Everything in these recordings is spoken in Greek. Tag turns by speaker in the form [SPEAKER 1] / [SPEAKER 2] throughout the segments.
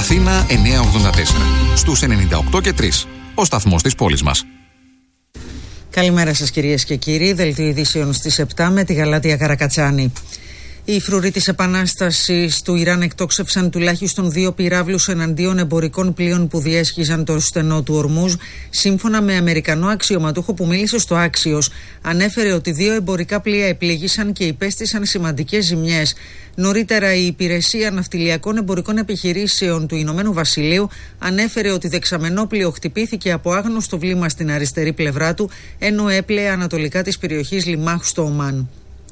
[SPEAKER 1] Αθήνα 984. Στους 98 και 3. Ο σταθμός της πόλης μας.
[SPEAKER 2] Καλημέρα σας κυρίες και κύριοι. Δελτίο ειδήσεων στις 7 με τη Γαλάτια Καρακατσάνη. Οι φρουροί της Επανάστασης του Ιράν εκτόξευσαν τουλάχιστον 2 πυράβλους εναντίον εμπορικών πλοίων που διέσχιζαν το στενό του Ορμούζ. Σύμφωνα με Αμερικανό αξιωματούχο που μίλησε στο Άξιος, ανέφερε ότι 2 εμπορικά πλοία επλήγησαν και υπέστησαν σημαντικές ζημιές. Νωρίτερα, η Υπηρεσία Ναυτιλιακών Εμπορικών Επιχειρήσεων του Ηνωμένου Βασιλείου ανέφερε ότι δεξαμενό πλοίο χτυπήθηκε από άγνωστο βλήμα στην αριστερή πλευρά του, ενώ έπλεε ανατολικά της περιοχής Λιμάχ στο Ομάν.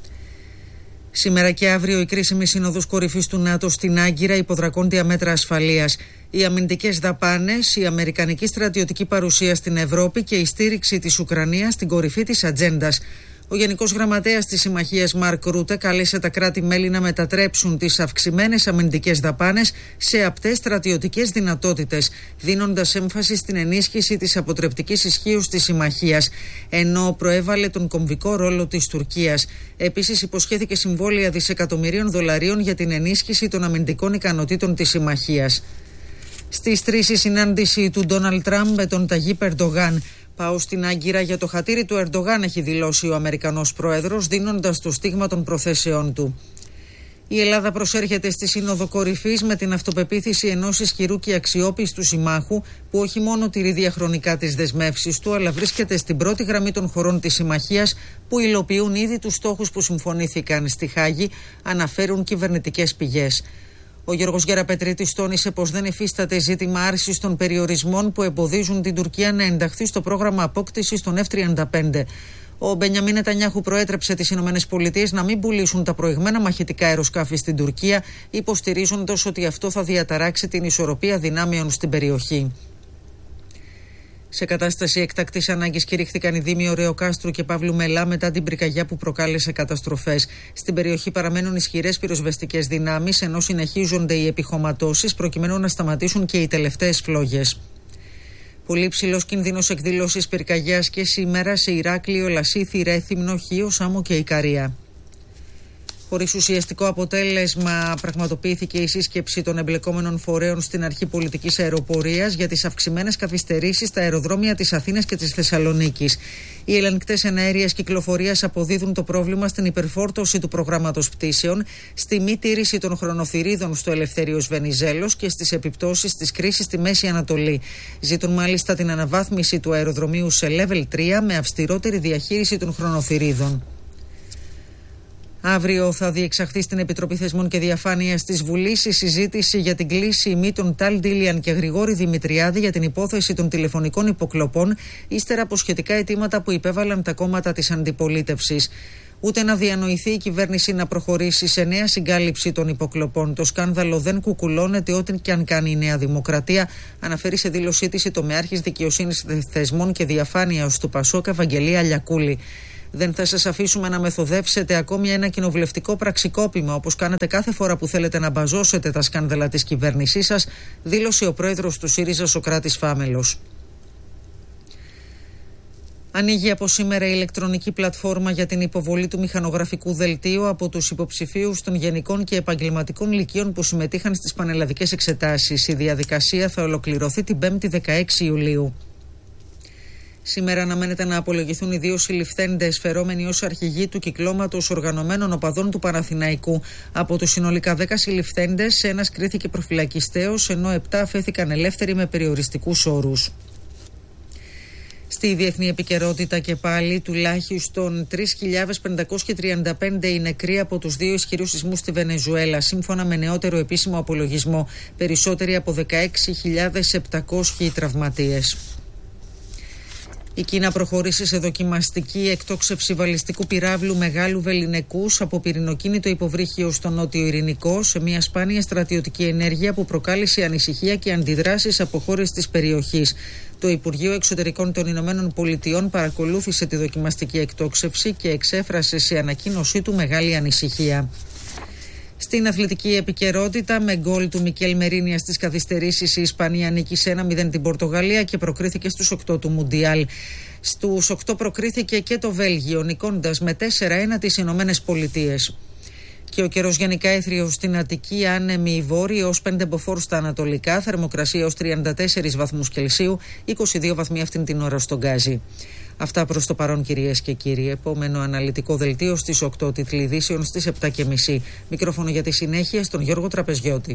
[SPEAKER 2] Σήμερα και αύριο η κρίσιμη σύνοδος κορυφής του ΝΑΤΟ στην Άγκυρα υπό δρακόντια μέτρα ασφαλείας. Οι αμυντικές δαπάνες, η αμερικανική στρατιωτική παρουσία στην Ευρώπη και η στήριξη της Ουκρανίας στην κορυφή της ατζέντας. Ο Γενικός Γραμματέας της Συμμαχίας Μαρκ Ρούτε κάλεσε τα κράτη-μέλη να μετατρέψουν τις αυξημένες αμυντικές δαπάνες σε απτές στρατιωτικές δυνατότητες, δίνοντας έμφαση στην ενίσχυση της αποτρεπτικής ισχύως της Συμμαχίας, ενώ προέβαλε τον κομβικό ρόλο της Τουρκίας. Επίσης, υποσχέθηκε συμβόλαια δισεκατομμυρίων δολαρίων για την ενίσχυση των αμυντικών ικανοτήτων της Συμμαχίας. Στις 3 η συνάντηση του Ντόναλντ Τραμπ με τον Ταγίπ Ερντογάν. Πάω στην Άγκυρα για το χατήρι του Ερντογάν, έχει δηλώσει ο Αμερικανός πρόεδρος, δίνοντας το στίγμα των προθέσεών του. Η Ελλάδα προσέρχεται στη Σύνοδο Κορυφής με την αυτοπεποίθηση ενός ισχυρού και αξιόπιστου συμμάχου που όχι μόνο τηρεί διαχρονικά τις δεσμεύσεις του, αλλά βρίσκεται στην πρώτη γραμμή των χωρών της συμμαχίας που υλοποιούν ήδη τους στόχους που συμφωνήθηκαν στη Χάγη, αναφέρουν κυβερνητικές πηγές. Ο Γιώργος Γεραπετρίτης τόνισε πως δεν υφίσταται ζήτημα άρσης των περιορισμών που εμποδίζουν την Τουρκία να ενταχθεί στο πρόγραμμα απόκτησης των F-35. Ο Μπενιαμίν Νετανιάχου προέτρεψε τις ΗΠΑ να μην πουλήσουν τα προηγμένα μαχητικά αεροσκάφη στην Τουρκία, υποστηρίζοντας ότι αυτό θα διαταράξει την ισορροπία δυνάμεων στην περιοχή. Σε κατάσταση έκτακτης ανάγκης κηρύχθηκαν οι δήμοι Ωρεοκάστρου και Παύλου Μελά μετά την πυρκαγιά που προκάλεσε καταστροφές. Στην περιοχή παραμένουν ισχυρές πυροσβεστικές δυνάμεις, ενώ συνεχίζονται οι επιχωματώσεις προκειμένου να σταματήσουν και οι τελευταίες φλόγες. Πολύ ψηλός κίνδυνος εκδήλωσης πυρκαγιάς και σήμερα σε Ηράκλειο, Λασίθι, Ρέθυμνο, Χίο, Σάμο και Ικαρία. Χωρίς ουσιαστικό αποτέλεσμα, πραγματοποιήθηκε η σύσκεψη των εμπλεκόμενων φορέων στην αρχή πολιτικής αεροπορίας για τις αυξημένες καθυστερήσεις στα αεροδρόμια της Αθήνας και της Θεσσαλονίκης. Οι ελεγκτές εναέριας κυκλοφορίας αποδίδουν το πρόβλημα στην υπερφόρτωση του προγράμματος πτήσεων, στη μη τήρηση των χρονοθυρίδων στο Ελευθέριος Βενιζέλος και στις επιπτώσεις της κρίσης στη Μέση Ανατολή. Ζητούν μάλιστα την αναβάθμιση του αεροδρομίου σε level 3 με αυστηρότερη διαχείριση των χρονοθυρίδων. Αύριο θα διεξαχθεί στην Επιτροπή Θεσμών και Διαφάνειας της Βουλής η συζήτηση για την κλήση ημίτων Ταλ Ντίλιαν και Γρηγόρη Δημητριάδη για την υπόθεση των τηλεφωνικών υποκλοπών, ύστερα από σχετικά αιτήματα που υπέβαλαν τα κόμματα της αντιπολίτευσης. Ούτε να διανοηθεί η κυβέρνηση να προχωρήσει σε νέα συγκάλυψη των υποκλοπών. Το σκάνδαλο δεν κουκουλώνεται ό,τι και αν κάνει η Νέα Δημοκρατία, αναφέρει σε δήλωσή της η τομεάρχης Δικαιοσύνης, Θεσμών και Διαφάνειας του ΠΑΣΟΚ, Ευαγγελία Λιακούλη. Δεν θα σας αφήσουμε να μεθοδεύσετε ακόμη ένα κοινοβουλευτικό πραξικόπημα, όπως κάνετε κάθε φορά που θέλετε να μπαζώσετε τα σκάνδαλα της κυβέρνησής σας, δήλωσε ο πρόεδρος του ΣΥΡΙΖΑ, Σωκράτης Φάμελος. Ανοίγει από σήμερα η ηλεκτρονική πλατφόρμα για την υποβολή του μηχανογραφικού δελτίου από τους υποψηφίους των γενικών και επαγγελματικών λυκείων που συμμετείχαν στις πανελλαδικές εξετάσεις. Η διαδικασία θα ολοκληρωθεί την 5η 16 Ιουλίου. Σήμερα αναμένεται να απολογηθούν οι 2 συλληφθέντες φερόμενοι ως αρχηγοί του κυκλώματος οργανωμένων οπαδών του Παναθηναϊκού. Από τους συνολικά 10 συλληφθέντες, ένας κρίθηκε προφυλακιστέος, ενώ 7 αφέθηκαν ελεύθεροι με περιοριστικούς όρους. Στη διεθνή επικαιρότητα και πάλι, τουλάχιστον 3.535 οι νεκροί από τους 2 ισχυρούς σεισμούς στη Βενεζουέλα, σύμφωνα με νεότερο επίσημο απολογισμό. Περισσότεροι από 16.700 οι τραυματίες. Η Κίνα προχώρησε σε δοκιμαστική εκτόξευση βαλιστικού πυράβλου μεγάλου βεληνικούς από πυρηνοκίνητο υποβρύχιο στο Νότιο Ειρηνικό, σε μια σπάνια στρατιωτική ενέργεια που προκάλεσε ανησυχία και αντιδράσεις από χώρες της περιοχής. Το Υπουργείο Εξωτερικών των Ηνωμένων Πολιτειών παρακολούθησε τη δοκιμαστική εκτόξευση και εξέφρασε σε ανακοίνωσή του μεγάλη ανησυχία. Στην αθλητική επικαιρότητα, με γκολ του Μικέλ Μερίνια στις καθυστερήσεις, η Ισπανία νίκησε 1-0 την Πορτογαλία και προκρίθηκε στους 8 του Μουντιάλ. Στους 8 προκρίθηκε και το Βέλγιο, νικώντας με 4-1 τις Ηνωμένες Πολιτείες. Και ο καιρός γενικά έθριος στην Αττική, άνεμη βόρειοι έως 5 μποφόρ στα ανατολικά, θερμοκρασία ως 34 βαθμούς Κελσίου, 22 βαθμοί αυτήν την ώρα στον Γκάζι. Αυτά προς το παρόν, κυρίες και κύριοι. Επόμενο αναλυτικό δελτίο στις 8, τίτλοι ειδήσεων στις 7:30. Μικρόφωνο για τη συνέχεια στον Γιώργο Τραπεζιώτη.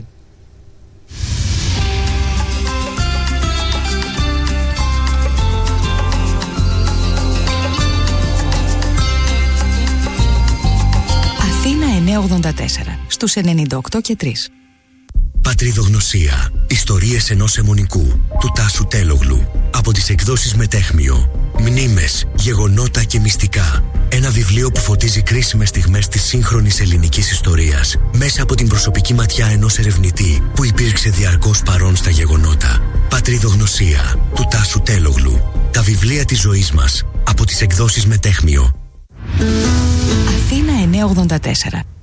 [SPEAKER 3] Αθήνα 984 στους 98 και 3.
[SPEAKER 4] Πατριδογνωσία. Ιστορίες ενός αιμονικού του Τάσου Τέλογλου. Από τις εκδόσεις Μετέχμιο. Μνήμες, γεγονότα και μυστικά. Ένα βιβλίο που φωτίζει κρίσιμες στιγμές της σύγχρονης ελληνικής ιστορίας μέσα από την προσωπική ματιά ενός ερευνητή που υπήρξε διαρκώς παρόν στα γεγονότα. Πατριδογνωσία του Τάσου Τέλογλου. Τα βιβλία της ζωής μας. Από τις εκδόσεις Μετέχμιο.
[SPEAKER 3] Αθήνα 984.